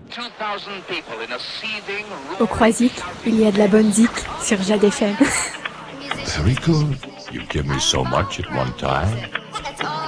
Au Croisic, il y a de la bonne zik sur Jade FM. Very good. You give me so much at one time.